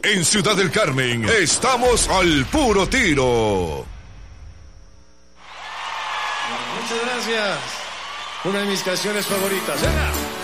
En Ciudad del Carmen, estamos al puro tiro. Muchas gracias. Una de mis canciones favoritas. ¡Venga!